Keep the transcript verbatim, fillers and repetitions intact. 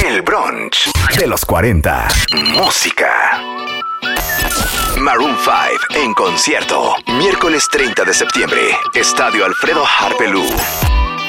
El brunch de los cuarenta. Música. Maroon cinco en concierto. Miércoles treinta de septiembre. Estadio Alfredo Harpelú.